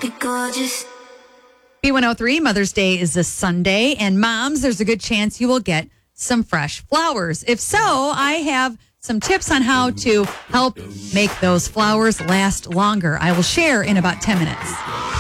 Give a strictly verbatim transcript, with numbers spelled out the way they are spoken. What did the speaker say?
gorgeous. B one oh three, Mother's Day is this Sunday. And moms, there's a good chance you will get some fresh flowers. If so, I have some tips on how to help make those flowers last longer. I will share in about ten minutes.